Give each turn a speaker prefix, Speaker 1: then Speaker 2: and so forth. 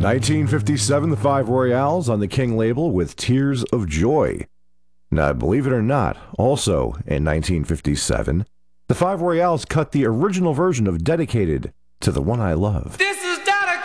Speaker 1: 1957, the Five Royales on the King label with Tears of Joy. Now, believe it or not, also in 1957, the Five Royales cut the original version of Dedicated to the One I Love.